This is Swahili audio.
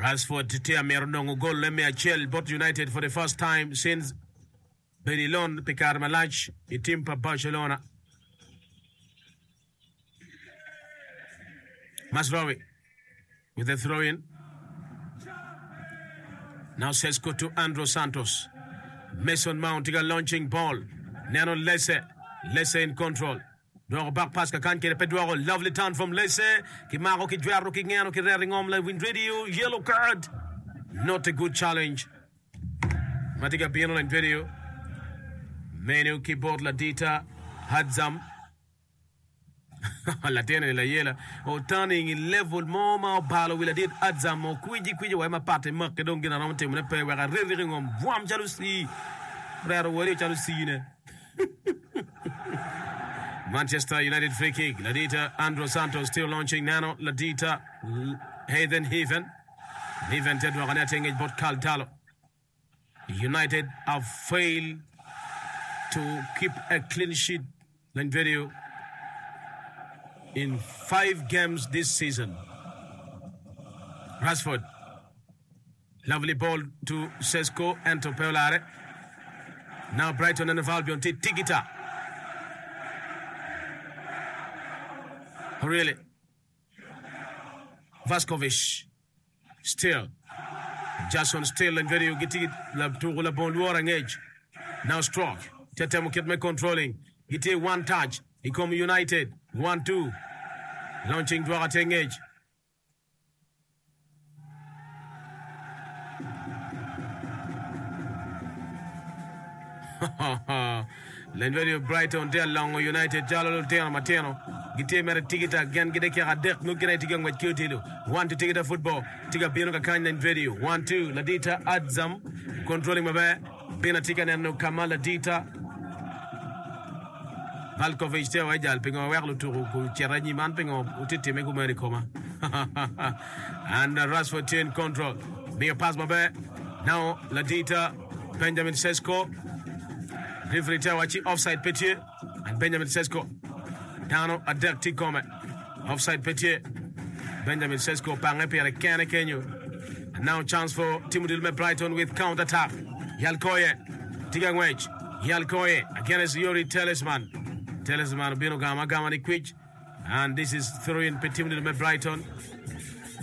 Rashford tia Mernongo goal lemme Achel bot United for the first time since Benilon Picard Malach itimpa Barcelona. Masraoui with the throw in. Now Sesko to Andros Santos. Mason Mount launching ball. Nano Lesse in control. Dwaro back pass ka kan kere Pedro. Lovely turn from Lesse. Kimaro ki Dwaro ki ngano ki raring omla win radio. Yellow card. Not a good challenge. Matika Piano and video. Menu keyboard Ladita Hadzam. La tiene la yela. O turning in level moma balo wila did Hadzam o kwiji wa ma pate mak don gina ramte mo pe wa raring om wam jalusi. Raro wori jalusi ne. Manchester United free kick. Ladita Andros Santos still launching Nano. Ladita Heaven. Heaven Tedwa Ganetting bot Carl Talo. United have failed to keep a clean sheet in video in 5 games this season. Rashford. Lovely ball to Sesko and to Peolare. Now Brighton and Albion Tigita. Really. Vaskovic. Still. Jason still and very getting to la bon warring edge. Now Stroke. Tetemo Kitme controlling. Gite one touch. He come United. 1-2. Launching Dwarateng edge. Lenverio Brighton del Longo United Jalo Terra Mateno. Gite mere tigita again gide kira dek no gine tigang wat kyotilo. 1 to tigita football. Tiga bino ka kan Lenverio. 1-2 Ladita Adzam controlling mabe. Bina tiga no Kamala Dita. Valkovic te wajal pingo werlu turu ku cherani man pingo utite me kumeri koma. And Rashford in control. Be a pass mabe. Now Ladita Benjamin Sesko. Referee Tawachi offside Petier and Benjamin Sesko. Dano Adekti Come. Offside Petier. Benjamin Sesko Pangepi and Kane Kenyu. And now chance for Timothy Brighton with counter attack. Yalkoye. Tigangwech. Yalkoye against Yuri Talisman. Talisman Bino Gama Gama Quick. And this is throwing Timothy Brighton.